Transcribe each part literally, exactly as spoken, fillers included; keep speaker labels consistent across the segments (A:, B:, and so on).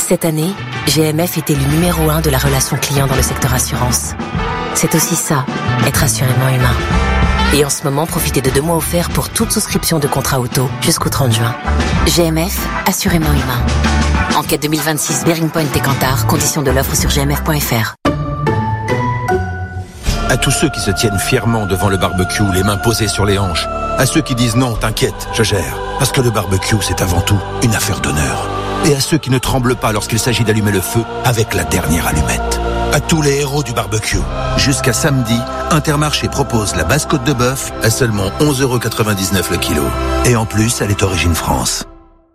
A: Cette année, G M F est élu numéro un de la relation client dans le secteur assurance. C'est aussi ça, être assurément humain. Et en ce moment, profitez de deux mois offerts pour toute souscription de contrat auto jusqu'au trente juin. G M F, assurément humain. Enquête deux mille vingt-six, Bearing Point et Kantar, conditions de l'offre sur g m f point f r.
B: À tous ceux qui se tiennent fièrement devant le barbecue, les mains posées sur les hanches. À ceux qui disent non, t'inquiète, je gère. Parce que le barbecue, c'est avant tout une affaire d'honneur. Et à ceux qui ne tremblent pas lorsqu'il s'agit d'allumer le feu avec la dernière allumette. À tous les héros du barbecue. Jusqu'à samedi, Intermarché propose la basse côte de bœuf à seulement onze euros quatre-vingt-dix-neuf le kilo. Et en plus, elle est origine France.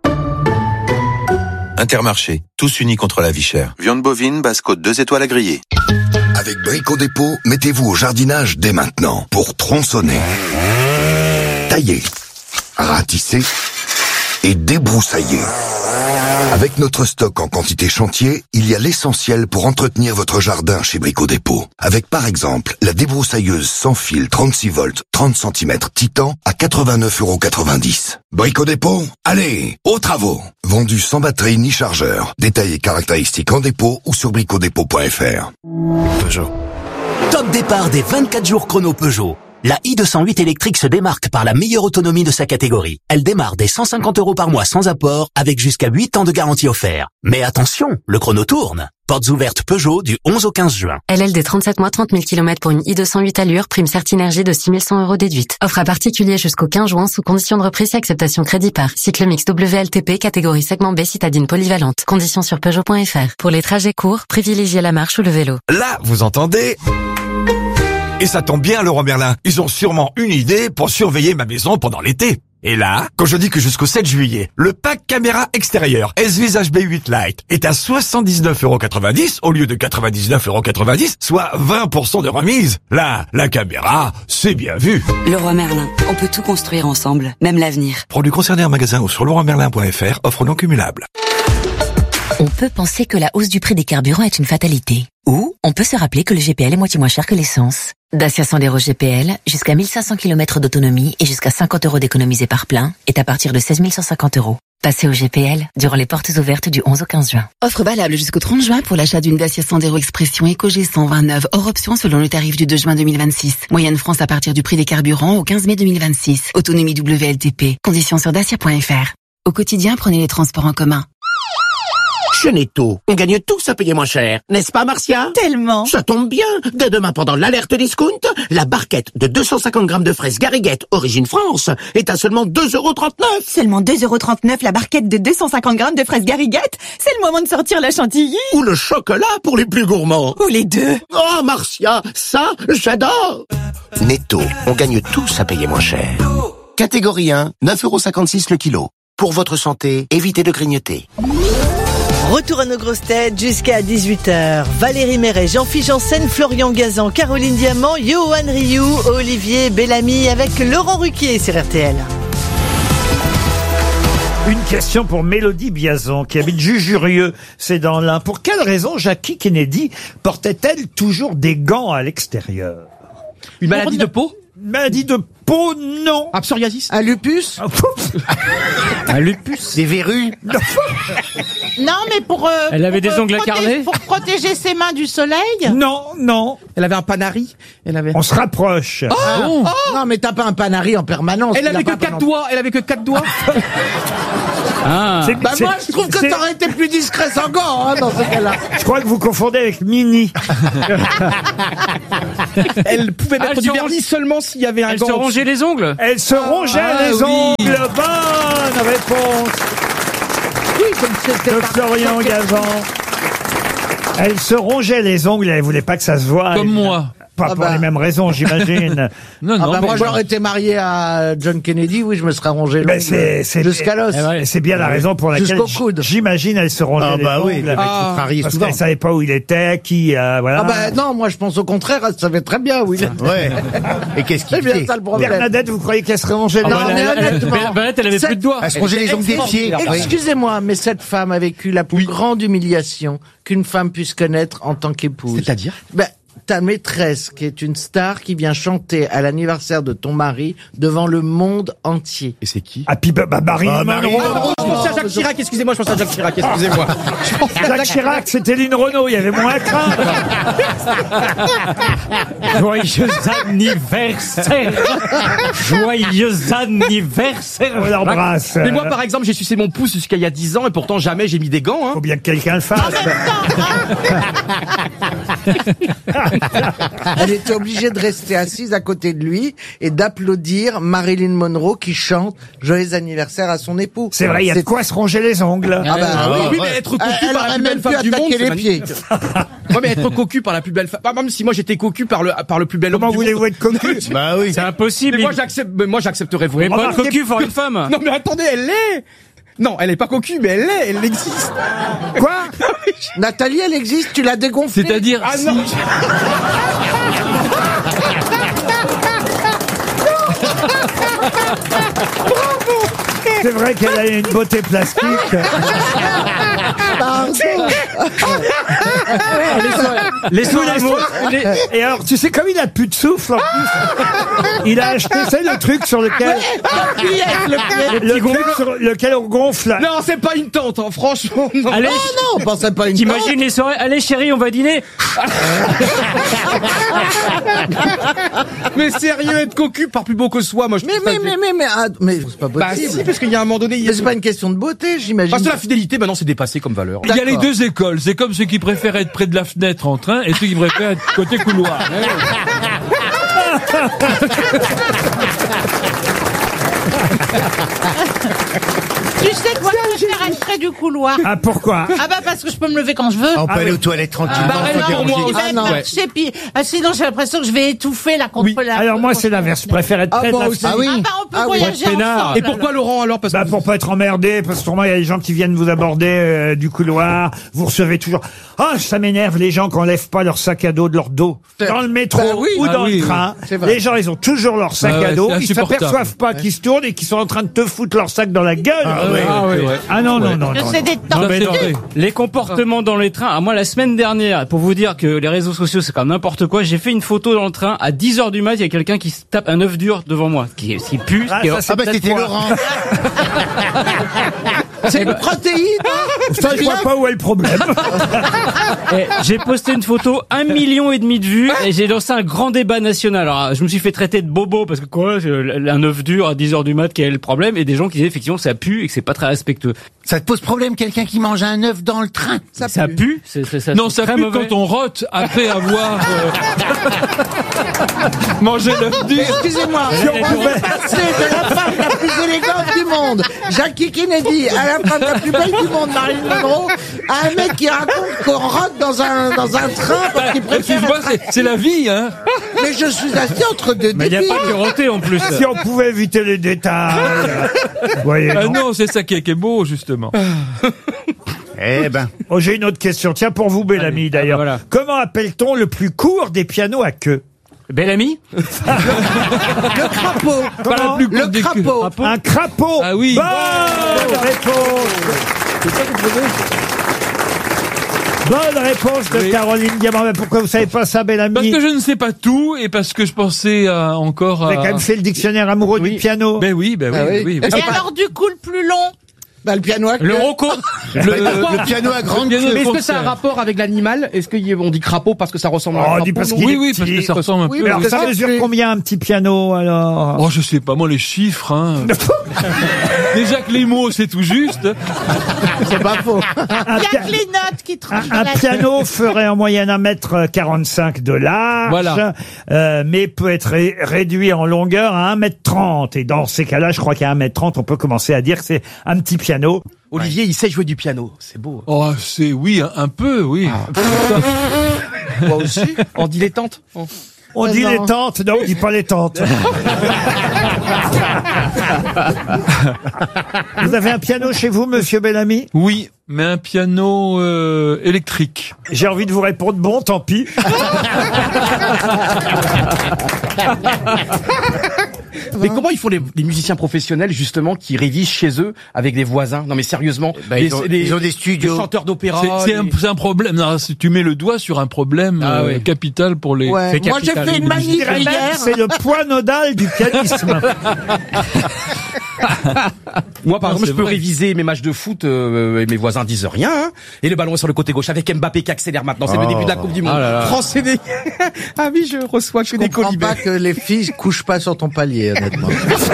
B: Intermarché, tous unis contre la vie chère. Viande bovine, basse côte deux étoiles à griller.
C: Avec Brico Dépôt, mettez-vous au jardinage dès maintenant pour tronçonner, tailler, ratisser et débroussailler. Avec notre stock en quantité chantier, il y a l'essentiel pour entretenir votre jardin chez Brico Dépôt. Avec par exemple la débroussailleuse sans fil trente-six volts, trente centimètres Titan à quatre-vingt-neuf euros quatre-vingt-dix. Brico Dépôt, allez, aux travaux. Vendu sans batterie ni chargeur. Détails et caractéristiques en dépôt ou sur brico dépôt point f r.
D: Peugeot. Top départ des vingt-quatre jours chrono Peugeot. La i deux cent huit électrique se démarque par la meilleure autonomie de sa catégorie. Elle démarre dès cent cinquante euros par mois sans apport, avec jusqu'à huit ans de garantie offert. Mais attention, le chrono tourne. Portes ouvertes Peugeot du onze au quinze juin.
E: L L D trente-sept mois, trente mille kilomètres pour une i deux cent huit allure, prime Certinergie de six mille cent euros déduite. Offre à particulier jusqu'au quinze juin sous condition de reprise et acceptation crédit par. Cycle mix W L T P, catégorie segment B, citadine polyvalente. Conditions sur Peugeot point f r. Pour les trajets courts, privilégiez la marche ou le vélo.
F: Là, vous entendez ? Et ça tombe bien, Leroy Merlin. Ils ont sûrement une idée pour surveiller ma maison pendant l'été. Et là, quand je dis que jusqu'au sept juillet, le pack caméra extérieure S-Vis H B huit Lite est à soixante-dix-neuf euros quatre-vingt-dix au lieu de quatre-vingt-dix-neuf euros quatre-vingt-dix, soit vingt pour cent de remise. Là, la caméra, c'est bien vu.
G: Leroy Merlin, on peut tout construire ensemble, même l'avenir.
F: Produits concernés en magasin ou sur leroy merlin point f r, offre non cumulable.
A: On peut penser que la hausse du prix des carburants est une fatalité. Ou on peut se rappeler que le G P L est moitié moins cher que l'essence. Dacia Sandero G P L, jusqu'à mille cinq cents kilomètres d'autonomie et jusqu'à cinquante euros d'économisés par plein, est à partir de seize mille cent cinquante euros. Passez au G P L durant les portes ouvertes du onze au quinze juin.
H: Offre valable jusqu'au trente juin pour l'achat d'une Dacia Sandero Expression EcoG cent vingt-neuf, hors option selon le tarif du deux juin deux mille vingt-six. Moyenne France à partir du prix des carburants au quinze mai deux mille vingt-six. Autonomie W L T P. Conditions sur dacia point f r. Au quotidien, prenez les transports en commun.
I: Chez Netto, on gagne tous à payer moins cher, n'est-ce pas Marcia?
J: Tellement.
I: Ça tombe bien, dès demain pendant l'alerte discount, la barquette de deux cent cinquante grammes de fraises Garriguette origine France est à seulement deux euros trente-neuf.
J: Seulement deux euros trente-neuf la barquette de deux cent cinquante grammes de fraises Garriguette. C'est le moment de sortir la chantilly.
I: Ou le chocolat pour les plus gourmands.
J: Ou les deux.
I: Oh Marcia, ça j'adore. Netto, on gagne tous à payer moins cher. Catégorie un, neuf euros cinquante-six le kilo. Pour votre santé, évitez de grignoter.
K: Retour à nos grosses têtes jusqu'à dix-huit heures. Valérie Méret, Jean-Philippe Janssen, Florian Gazan, Caroline Diamant, Johan Rioux, Olivier Bellamy avec Laurent Ruquier sur R T L.
L: Une question pour Mélodie Biazon, qui habite Jujurieux, c'est dans l'Ain. Pour quelle raison Jackie Kennedy portait-elle toujours des gants à l'extérieur?
M: Une maladie de peau?
L: Une maladie de peau, non.
M: Un psoriasis?
I: Un lupus?
M: Un lupus?
I: Des verrues?
N: Non, mais pour... Euh,
M: Elle avait
N: pour,
M: des ongles
N: euh,
M: à carnet?
N: Pour protéger ses mains du soleil?
L: Non, non.
M: Elle avait un panari? Elle avait...
L: On se rapproche.
M: Oh,
I: ah,
M: oh
I: non, mais t'as pas un panari en permanence.
M: Elle avait que quatre doigts. Elle avait que quatre doigts.
L: Ah. C'est,
I: bah
L: c'est,
I: moi, je trouve que
L: c'est...
I: t'aurais été plus discret sans gants, hein, dans ce cas-là.
L: Je crois que vous confondez avec Mini.
M: Elle pouvait mettre ah, du vernis seulement s'il y avait un elle gant. Elle se rongeait les ongles?
L: Elle se rongeait
M: ah,
L: les
M: oui.
L: ongles. Bonne réponse.
I: Oui, comme c'était
L: de Florian Gazan. Elle se rongeait les ongles, elle voulait pas que ça se voie.
M: Comme moi.
L: Pas
I: ah
L: pour
I: bah.
L: les mêmes raisons, j'imagine.
M: non, non,
I: ah bah
M: bon,
I: moi,
M: bon.
I: j'aurais été marié à John Kennedy, oui, je me serais rongé
L: ben c'est, c'est,
I: jusqu'à l'os.
L: Eh ouais, c'est bien la raison pour laquelle j'imagine elle se rongeait
I: ah
L: les
I: bah
L: ongles.
I: oui,
L: ah, parce
I: souvent.
L: qu'elle savait pas où il était, qui, euh, voilà.
I: Ah bah non, moi je pense au contraire, elle savait très bien où il était.
M: Ouais. Et qu'est-ce qu'il fait?
I: C'est bien ça le problème.
L: Bernadette, vous croyez qu'elle se rongeait les
I: non,
L: ongles?
I: mais honnêtement.
M: Bernadette, elle avait plus de doigts.
I: Elle se rongeait les ongles des pieds. Excusez-moi, mais cette femme a vécu la plus grande humiliation qu'une femme puisse connaître en tant qu'épouse.
M: C'est-à-dire?
I: Ben,
O: ta maîtresse, qui est une star, qui vient chanter à l'anniversaire de ton mari devant le monde entier.
P: Et c'est qui?
L: Happy bah, Marilyn Monroe.
M: Je pensais à Jacques Chirac, excusez-moi, je pensais à Jacques Chirac, excusez-moi.
L: Jacques Chirac, c'était Lynn Renault, il y avait moins à craindre.
Q: Joyeux anniversaire. Joyeux anniversaire.
L: On l'embrasse.
M: Mais moi, par exemple, j'ai sucé mon pouce jusqu'à il y a dix ans et pourtant jamais j'ai mis des gants. Hein.
L: Faut bien que quelqu'un le fasse.
O: Elle était obligée de rester assise à côté de lui et d'applaudir Marilyn Monroe qui chante Joyeux anniversaire à son époux.
L: C'est vrai, il y a de quoi se ronger les ongles.
O: Ah bah
M: Ah
O: oui,
M: oui, mais être cocu
O: Elle
M: par la
O: aurait
M: plus belle
O: même pu
M: femme du monde,
O: attaquer
M: c'est
O: les
M: magnifique.
O: pieds.
M: Ouais, mais être cocu par la plus belle femme. Même si moi j'étais cocu par le par le plus bel homme
L: Comment
M: du
L: voulez-vous
M: monde.
L: être cocu?
P: Bah oui.
Q: C'est impossible.
M: Mais moi j'accepte. Mais moi j'accepterais
Q: Mais
M: vraiment.
Q: pas cocu pour une femme.
M: Non mais attendez, elle l'est. Non, elle est pas cocu, mais elle l'est, elle existe.
L: Quoi?
O: Nathalie, elle existe, tu l'as dégonflée.
Q: C'est-à-dire,
M: Ah
Q: si-
M: non.
L: C'est vrai qu'elle a une beauté plastique.
Q: laissons les mots. les-
L: Et alors, tu sais, comme il a plus de souffle, en plus, il a acheté, c'est le truc sur lequel, le truc sur lequel on gonfle.
M: Non, c'est pas une tente, hein, franchement. Non.
Q: Allez,
O: Non, non, on pensait pas une
Q: t'imagines les soirées. Allez, chérie, on va dîner.
M: Mais sérieux, être cocu par plus beau que soi, moi je
O: Mais,
M: trouve
O: mais,
M: ça-
O: mais, mais, mais, ah, mais c'est pas
M: Bah
O: possible.
M: si, parce qu'il y a un moment donné, il y a...
O: Mais c'est pas une question de beauté, j'imagine.
M: Parce que la fidélité, maintenant, c'est dépassé comme valeur.
R: Il y a les
O: D'accord.
R: deux écoles. C'est comme ceux qui préfèrent être près de la fenêtre en train et ceux qui préfèrent être côté couloir.
N: Tu sais quoi, je préfère être près du couloir.
L: Ah, pourquoi?
N: Ah bah parce que je peux me lever quand je veux.
P: On peut
L: Ah
P: aller
L: oui.
P: aux toilettes tranquillement.
N: Ah,
M: pareil
N: non,
M: pour moi
N: je vais
O: Ah, non.
N: marcher, puis ah, sinon j'ai l'impression que je vais étouffer là contre
M: Oui.
N: la...
L: Alors moi, c'est l'inverse. Je préfère être
O: Ah,
L: près de
O: moi
L: la
O: aussi.
L: fenêtre.
O: Ah oui.
N: Ah bah on peut
O: Ah oui.
N: voyager
Q: Peinard.
N: ensemble.
M: Et pourquoi Laurent alors? Parce que
L: Bah, pour pas être emmerdé, parce que sûrement il y a des gens qui viennent vous aborder euh, du couloir, vous recevez toujours. Ah, ça m'énerve les gens qui enlèvent pas leur sac à dos de leur dos dans le métro
O: Bah oui.
L: ou
R: Ah
L: dans
R: oui,
L: le
R: oui.
L: train.
O: C'est vrai.
L: Les gens, ils ont toujours leur sac
R: Ah
L: à
R: ouais,
L: dos,
R: c'est
L: ils
R: insupportable.
L: s'aperçoivent pas qu'ils se tournent et qu'ils sont en train de te foutre leur sac dans la gueule.
R: Ah oui,
Q: Ah
R: oui,
Q: oui.
R: ouais.
L: Ah non non non
N: Que
L: non.
N: c'est des temps.
R: Ça, c'est vrai.
Q: Les comportements dans les trains. Ah, moi, la semaine dernière, pour vous dire que les réseaux sociaux, c'est comme n'importe quoi, j'ai fait une photo dans le train. À dix heures du mat, il y a quelqu'un qui se tape un œuf dur devant moi. Qui, qui pue.
L: Ah,
Q: qui est-
L: ça, c'est
P: Ah bah
L: peut-être
P: c'était
L: moi.
P: Laurent.
O: C'est une protéine, hein.
L: Ça, je vois pas où est le problème.
Q: Et j'ai posté une photo, un million et demi de vues, et j'ai lancé un grand débat national. Alors, je me suis fait traiter de bobo, parce que quoi, c'est un œuf dur à dix heures du mat, quel est le problème? Et des gens qui disaient effectivement que ça pue et que c'est pas très respectueux.
P: Ça te pose problème, quelqu'un qui mange un œuf dans le train?
O: Ça,
Q: Ça
O: pue.
Q: pue, c'est, c'est- ça,
R: Non,
Q: c'est
R: ça
Q: très
R: pue
Q: mauvais.
R: quand on rote après avoir euh, mangé l'œuf dur.
O: Excusez-moi, si on pouvait passer de la femme la plus élégante du monde, Jackie Kennedy, à la femme la plus belle du monde, Marilyn Monroe, à un mec qui raconte qu'on rote dans un, dans un train parce qu'il préfère...
R: Excuse-moi, c'est, c'est la vie, hein.
O: Mais je suis assis entre deux
Q: Mais il n'y a
O: débiles.
Q: pas que roter en plus.
L: Si on pouvait éviter les détails. Vous voyez,
R: Ah
L: non.
R: non, c'est ça qui est, qui est beau, justement.
P: Eh ben.
L: Oh, j'ai une autre question. Tiens, pour vous, Bellamy, d'ailleurs.
Q: voilà.
L: Comment appelle-t-on le plus court des pianos à queue?
Q: Bellamy?
O: Le crapaud.
R: Pas la plus
O: Le
R: courte des queues.
O: crapaud.
L: Un crapaud.
R: Ah oui.
L: Bonne réponse. Bonne réponse de
R: Oui.
L: Caroline Diamant. Mais pourquoi vous savez pas ça, Bellamy?
R: Parce que je ne sais pas tout et parce que je pensais à encore
L: Vous avez
R: à...
L: quand même fait le dictionnaire amoureux
R: Oui.
L: du piano.
R: Ben oui, ben oui,
O: Ah oui.
R: oui, oui.
N: Et alors du coup le plus long?
O: Bah, le piano à queue.
Q: Le roco?
R: Le,
P: Le piano à grande
R: piano
P: queue.
R: de
M: Mais est-ce que ça a un
R: concert.
M: rapport avec l'animal? Est-ce qu'on dit crapaud parce que ça ressemble à un
L: Oh, on
M: crapaud?
L: dit parce
M: non
L: qu'il
R: Oui,
L: est
R: oui, parce
L: petit.
R: que ça ressemble un
O: Oui,
R: peu.
O: mais
L: Alors, ça
O: c'est
L: mesure
O: ça,
L: combien un petit piano, alors?
R: Oh, je sais pas, moi les chiffres, hein. Déjà que les mots, c'est tout juste.
O: C'est pas faux.
L: Un,
N: Il y
L: pia-
N: a que les notes qui tranchent
L: un-
N: dans
L: un
N: la
L: piano ferait en moyenne un mètre quarante-cinq de large,
R: Voilà.
L: euh, mais peut être ré- réduit en longueur à un mètre trente. Et dans ces cas-là, je crois qu'à un mètre trente, on peut commencer à dire que c'est un petit piano.
M: Olivier, il sait jouer du piano. C'est beau.
R: Oh, c'est, oui, un, un peu, oui.
O: Moi aussi.
M: En dilettante. Oh.
L: On
O: Euh,
L: dit
O: non.
L: les tantes, non, on dit pas les tantes. Vous avez un piano chez vous, monsieur Bellamy?
R: Oui, mais un piano euh, électrique.
L: J'ai envie de vous répondre, bon, tant pis.
M: Mais comment ils font les, les musiciens professionnels justement qui révisent chez eux avec des voisins? Non mais sérieusement,
P: bah,
M: les,
P: ils, ont,
M: les,
P: ils ont des studios.
M: Les chanteurs d'opéra.
R: C'est, c'est, un, c'est un problème. Non, si tu mets le doigt sur un problème
M: ah,
R: euh,
M: ouais.
R: capital pour les.
O: Ouais. Moi j'ai fait une manif hier.
L: C'est le point nodal du pianisme.
M: Moi, par
R: Non,
M: exemple, je peux
R: vrai.
M: réviser mes matchs de foot euh, et mes voisins disent rien. Hein. Et le ballon est sur le côté gauche avec Mbappé qui accélère maintenant. C'est
O: Oh.
M: le début de la Coupe du Monde.
O: Ah là là.
M: France et des... Ah oui, je reçois que
O: Je
M: des
O: comprends
M: colibés.
O: pas que les filles couchent pas sur ton palier, honnêtement.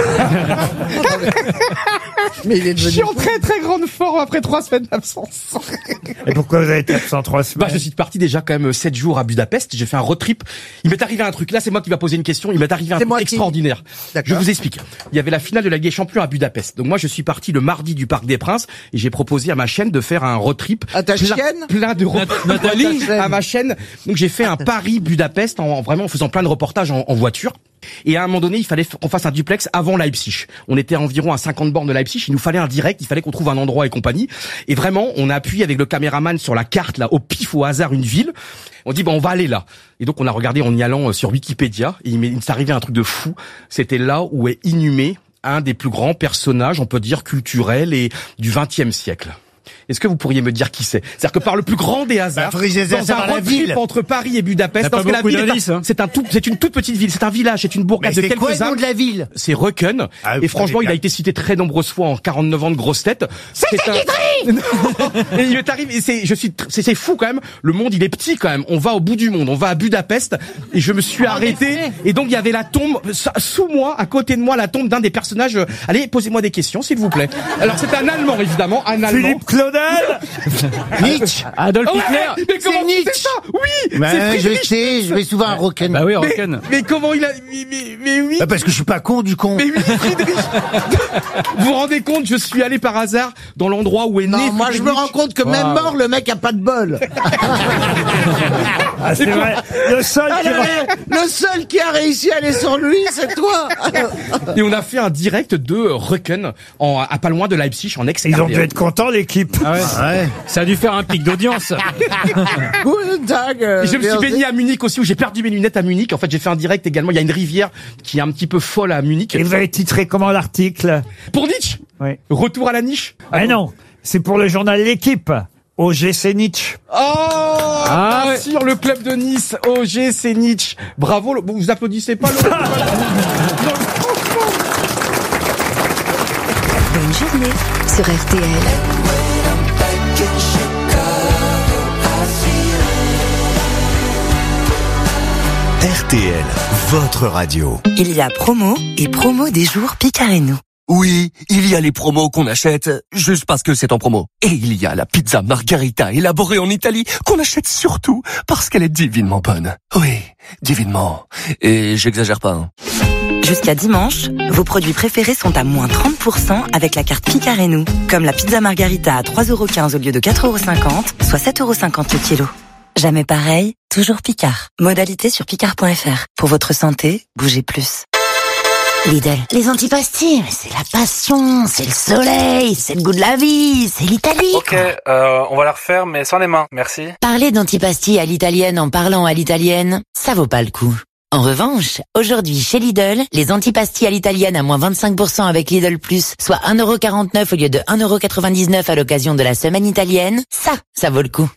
O: Mais il est
M: Je
O: devenu...
M: suis en très très grande forme après trois semaines d'absence.
L: Et pourquoi vous avez été absent trois semaines?
M: Bah, je suis parti déjà quand même sept jours à Budapest. J'ai fait un road trip. Il m'est arrivé un truc. Là, c'est moi qui va poser une question. Il m'est arrivé un
O: C'est
M: truc
O: moi qui-
M: extraordinaire.
O: D'accord.
M: Je vous explique. Il y avait la finale de la Ligue des Champions à Budapest. Donc moi, je suis parti le mardi du Parc des Princes et j'ai proposé à ma chaîne de faire un road trip.
O: À ta
M: plein,
O: chaîne
M: plein de road
R: Nathalie
M: à ma chaîne. Donc j'ai fait un Paris-Budapest en, en vraiment en faisant plein de reportages en, en voiture. Et à un moment donné, il fallait f- qu'on fasse un duplex avant Leipzig. On était environ à cinquante bornes de Leipzig. Il nous fallait un direct. Il fallait qu'on trouve un endroit et compagnie. Et vraiment, on a appuyé avec le caméraman sur la carte, là, au pif, au hasard, une ville. On dit, bon, on va aller là. Et donc, on a regardé en y allant euh, sur Wikipédia. Et il m'est il s'est arrivé un truc de fou. C'était là où est inhumé un des plus grands personnages, on peut dire, culturels et du vingtième siècle. Est-ce que vous pourriez me dire qui c'est? C'est-à-dire que par le plus grand des hasards,
P: Bah, Frisé,
M: dans
P: c'est
M: un
P: dans la
M: road trip
P: ville.
M: entre Paris et Budapest,
Q: T'as pas
M: parce que la
Q: beaucoup
M: ville est
Q: d'indices,
M: un-
Q: hein.
M: c'est un tout, c'est une toute petite ville, c'est un village, c'est une bourgade
P: Mais
M: de
P: c'est quoi le
M: quelques
P: nom
M: âmes.
P: de la ville?
M: C'est Reuken.
P: Ah,
M: et franchement, il a été cité très nombreuses fois en quarante-neuf ans de grosses têtes. C'est un... Non. Et il est arrivé, et c'est, je suis, tr- c'est, c'est fou quand même. Le monde, il est petit quand même. On va au bout du monde. On va à Budapest. Et je me suis arrêté. Et donc, il y avait la tombe, sous moi, à côté de moi, la tombe d'un des personnages. Allez, posez-moi des questions, s'il vous plaît. Alors, c'est un Allemand, évidemment. Un Allemand.
L: Philippe Claudel.
P: Nietzsche.
Q: Adolf
M: Ouais,
Q: Hitler.
M: mais comment
P: C'est Nietzsche.
M: c'est ça? Oui.
P: Bah,
M: c'est
P: je
M: Friedrich
P: sais,
M: Nietzsche.
P: je vais souvent à Rocken.
Q: Bah oui,
M: Mais,
Q: Rocken.
M: mais comment il a, mais, mais, mais oui.
P: Bah, parce que je suis pas con du con.
M: Mais oui, Friedrich. Vous vous rendez compte, je suis allé par hasard dans l'endroit où est né
O: Non, moi je me
M: Friedrich.
O: rends compte que même mort, le mec a pas de bol.
L: Ah, c'est vrai. Le seul qui...
O: Alors, le seul qui a réussi à aller sur lui, c'est toi.
M: Et on a fait un direct de Reuken en, à pas loin de Leipzig, en ex
L: Ils ont dû être contents, l'équipe.
Q: Ah ouais.
P: Ouais.
Q: Ça a dû faire un pic d'audience.
O: Guten Tag. euh,
M: Et je me suis
O: merci.
M: baigné à Munich aussi, où j'ai perdu mes lunettes à Munich. En fait, j'ai fait un direct également. Il y a une rivière qui est un petit peu folle à Munich.
L: Et vous avez titré comment l'article?
M: Pour Nietzsche.
L: Oui.
M: Retour à la niche.
L: Ah non, c'est pour le journal L'équipe. O G C Nietzsche.
M: Oh, ah, bien sûr, le club de Nice, O G C Nietzsche. Bravo, le- vous applaudissez pas le...
S: Bonne journée sur R T L.
T: R T L, votre radio.
G: Il y a promo et promo des jours Picareno.
U: Oui, il y a les promos qu'on achète juste parce que c'est en promo. Et il y a la pizza margarita élaborée en Italie qu'on achète surtout parce qu'elle est divinement bonne. Oui, divinement. Et j'exagère pas, hein.
G: Jusqu'à dimanche, vos produits préférés sont à moins trente pour cent avec la carte Picareno. Comme la pizza margarita à trois euros quinze au lieu de quatre euros cinquante, soit sept euros cinquante le kilo. Jamais pareil, toujours Picard. Modalité sur picard point f r. Pour votre santé, bougez plus.
V: Lidl, les antipastilles, c'est la passion, c'est le soleil, c'est le goût de la vie, c'est l'Italie.
W: Ok, euh, on va la refaire, mais sans les mains, merci.
V: Parler d'antipastilles à l'italienne en parlant à l'italienne, ça vaut pas le coup. En revanche, aujourd'hui chez Lidl, les antipastilles à l'italienne à moins vingt-cinq pour cent avec Lidl Plus, soit un euro quarante-neuf au lieu de un euro quatre-vingt-dix-neuf à l'occasion de la semaine italienne, ça, ça vaut le coup.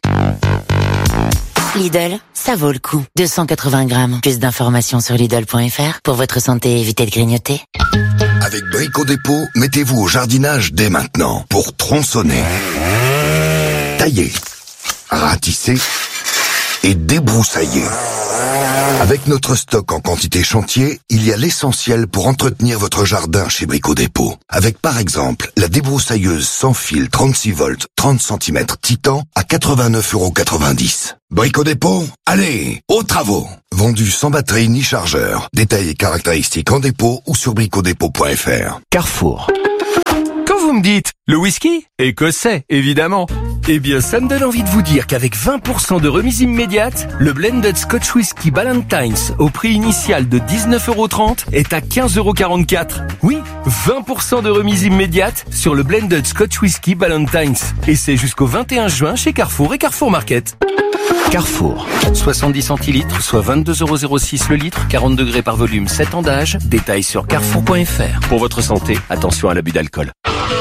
V: Lidl, ça vaut le coup. deux cent quatre-vingts grammes. Plus d'informations sur Lidl point f r. Pour votre santé, évitez de grignoter.
C: Avec Brico Dépôt, mettez-vous au jardinage dès maintenant pour tronçonner, tailler, ratisser et débroussailler. Avec notre stock en quantité chantier, il y a l'essentiel pour entretenir votre jardin chez Brico Dépôt. Avec par exemple la débroussailleuse sans fil trente-six volts, trente centimètres Titan à quatre-vingt-neuf euros quatre-vingt-dix. Brico Dépôt, allez, aux travaux. Vendu sans batterie ni chargeur. Détails et caractéristiques en dépôt ou sur brico dépôt point f r.
U: Carrefour. Quand vous me dites le whisky, écossais, évidemment. Eh bien, ça me donne envie de vous dire qu'avec vingt pour cent de remise immédiate, le Blended Scotch Whisky Ballantines, au prix initial de dix-neuf euros trente, est à quinze euros quarante-quatre. Oui, vingt pour cent de remise immédiate sur le Blended Scotch Whisky Ballantines. Et c'est jusqu'au vingt et un juin chez Carrefour et Carrefour Market. Carrefour. soixante-dix centilitres, soit vingt-deux euros zéro six le litre, quarante degrés par volume, sept ans d'âge. Détails sur carrefour point f r. Pour votre santé, attention à l'abus d'alcool.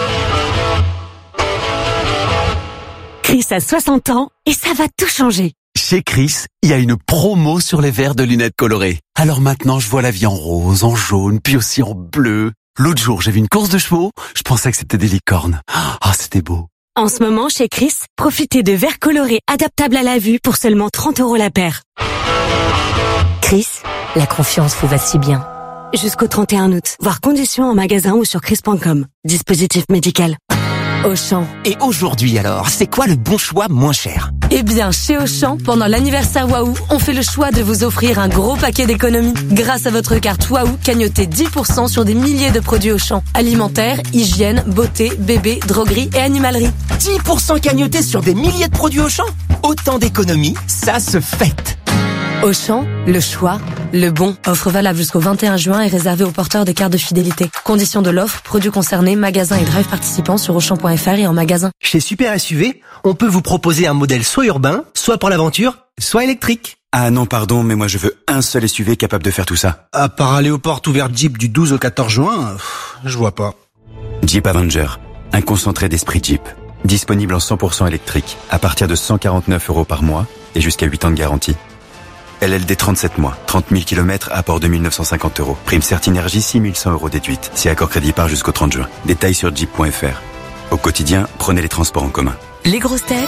B: Chris a soixante ans et ça va tout changer.
D: Chez Chris, il y a une promo sur les verres de lunettes colorées. Alors maintenant, je vois la vie en rose, en jaune, puis aussi en bleu. L'autre jour, j'ai vu une course de chevaux, je pensais que c'était des licornes. Ah, c'était beau.
B: En ce moment, chez Chris, profitez de verres colorés adaptables à la vue pour seulement trente euros la paire.
A: Chris, la confiance vous va si bien.
B: Jusqu'au trente et un août. Voir conditions en magasin ou sur chris point com. Dispositif médical. Auchan.
E: Et aujourd'hui alors, c'est quoi le bon choix moins cher?
B: Eh bien, chez Auchan, pendant l'anniversaire Waouh, on fait le choix de vous offrir un gros paquet d'économies. Grâce à votre carte Waouh, cagnotez dix pour cent sur des milliers de produits Auchan. Alimentaire, hygiène, beauté, bébé, droguerie et animalerie.
E: dix pour cent cagnotés sur des milliers de produits Auchan? Autant d'économies, ça se fête.
B: Auchan, le choix, le bon. Offre valable jusqu'au vingt et un juin et réservée aux porteurs de cartes de fidélité. Conditions de l'offre, produits concernés, magasins et drive participants sur auchan point f r et en magasin.
E: Chez Super S U V, on peut vous proposer un modèle soit urbain, soit pour l'aventure, soit électrique.
D: Ah non, pardon, mais moi je veux un seul S U V capable de faire tout ça.
P: À part aller aux portes ouvertes Jeep du douze au quatorze juin, pff, je vois pas.
D: Jeep Avenger, un concentré d'esprit Jeep. Disponible en cent pour cent électrique, à partir de cent quarante-neuf euros par mois et jusqu'à huit ans de garantie. L L D trente-sept mois, trente mille kilomètres, apport deux mille neuf cent cinquante euros. Prime Certinergie six mille cent euros déduite. Si accord crédit part jusqu'au trente juin. Détails sur jeep point f r. Au quotidien, prenez les transports en commun.
A: Les grosses têtes,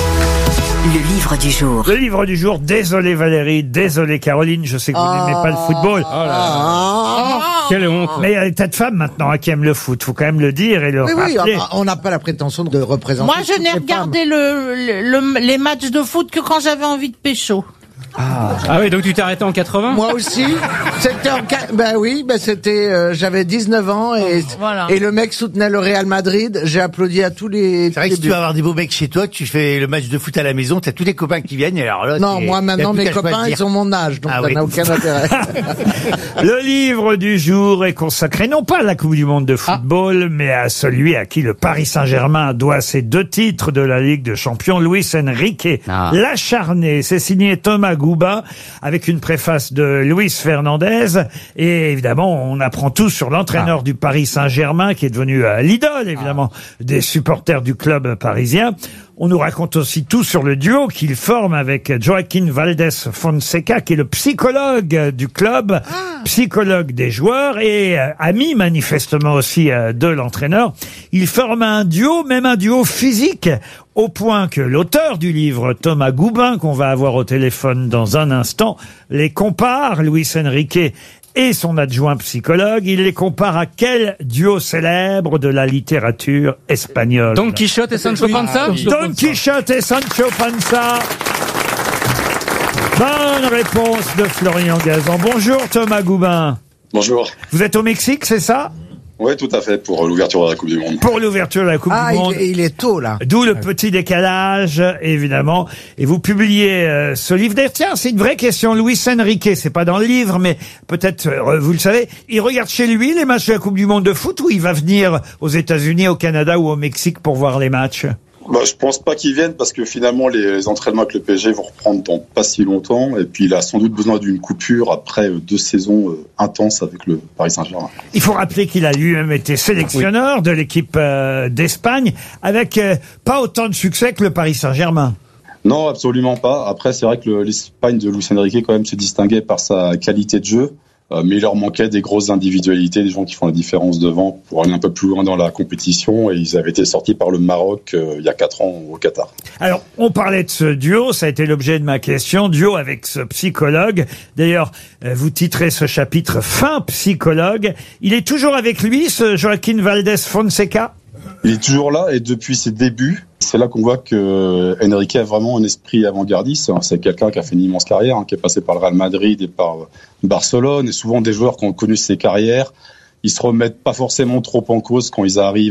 A: le livre du jour.
L: Le livre du jour, désolé Valérie, désolé Caroline, je sais que vous
O: Ah.
L: n'aimez pas le football.
Q: Oh là là. Quelle honte.
L: Mais il y a des tas de femmes maintenant hein, qui aiment le foot, faut quand même le dire et le
O: Oui, oui,
L: rappeler.
O: on n'a pas la prétention de représenter.
N: Moi, je
O: toutes
N: n'ai
O: les
N: regardé le, le- le- les matchs de foot que quand j'avais envie de pécho.
Q: Ah. Ah oui, donc tu t'es arrêté en quatre-vingts?
O: Moi aussi. C'était en qua- bah oui, bah c'était euh, j'avais dix-neuf ans et
N: Voilà.
O: et le mec soutenait le Real Madrid, j'ai applaudi à tous les
P: C'est vrai que si tu vas avoir des beaux mecs chez toi, que tu fais le match de foot à la maison, t'as tous les copains qui viennent, et alors là.
O: Non,
P: t'es-
O: moi
P: t'as
O: maintenant
P: plus
O: mes
P: qu'à
O: copains
P: choisir.
O: ils ont mon âge, donc
P: Ah
O: ça
P: oui.
O: n'a aucun intérêt.
L: Le livre du jour est consacré non pas à la Coupe du Monde de football, mais à celui à qui le Paris Saint-Germain doit ses deux titres de la Ligue des Champions, Luis Enrique.
Q: Ah.
L: L'acharné, c'est signé Thomas Gouba, avec une préface de Luis Fernandez. Et évidemment, on apprend tout sur l'entraîneur
Q: Ah.
L: du Paris Saint-Germain, qui est devenu euh, l'idole, évidemment, des supporters du club parisien. On nous raconte aussi tout sur le duo qu'il forme avec Joaquín Valdés Fonseca, qui est le psychologue du club, psychologue des joueurs et euh, ami manifestement aussi euh, de l'entraîneur. Il forme un duo, même un duo physique, au point que l'auteur du livre, Thomas Goubin, qu'on va avoir au téléphone dans un instant, les compare, Luis Enrique et son adjoint psychologue, il les compare à quel duo célèbre de la littérature espagnole?
Q: Don Quichotte et Sancho Panza?
L: Don Quichotte et Sancho Panza. Bonne réponse de Florian Gazan. Bonjour Thomas Goubin.
X: Bonjour.
L: Vous êtes au Mexique, c'est ça?
X: Oui, tout à fait, pour l'ouverture de la Coupe du Monde.
L: Pour l'ouverture de la Coupe
O: Ah,
L: du
O: il,
L: Monde.
O: est- il est tôt là.
L: D'où le petit décalage, évidemment. Et vous publiez euh, ce livre. D'ailleurs, tiens, c'est une vraie question. Luis Enrique, c'est pas dans le livre, mais peut-être, euh, vous le savez, il regarde chez lui les matchs de la Coupe du Monde de foot ou il va venir aux États-Unis, au Canada ou au Mexique pour voir les matchs?
X: Bah, je pense pas qu'ils viennent parce que finalement les, les entraînements avec le P S G vont reprendre dans pas si longtemps et puis il a sans doute besoin d'une coupure après euh, deux saisons euh, intenses avec le Paris Saint-Germain.
L: Il faut rappeler qu'il a lui-même été sélectionneur de l'équipe euh, d'Espagne avec euh, pas autant de succès que le Paris Saint-Germain.
X: Non, absolument pas. Après, c'est vrai que le- l'Espagne de Luis Enrique quand même se distinguait par sa qualité de jeu. Euh, mais il leur manquait des grosses individualités, des gens qui font la différence devant pour aller un peu plus loin dans la compétition. Et ils avaient été sortis par le Maroc euh, il y a quatre ans au Qatar.
L: Alors, on parlait de ce duo, ça a été l'objet de ma question, duo avec ce psychologue. D'ailleurs, euh, vous titrez ce chapitre « Fin psychologue ». Il est toujours avec lui, ce Joaquín Valdés Fonseca?
X: Il est toujours là et depuis ses débuts, c'est là qu'on voit que Enrique a vraiment un esprit avant-gardiste. C'est quelqu'un qui a fait une immense carrière, hein, qui est passé par le Real Madrid et par Barcelone. Et souvent des joueurs qui ont connu ses carrières, ils se remettent pas forcément trop en cause quand ils arrivent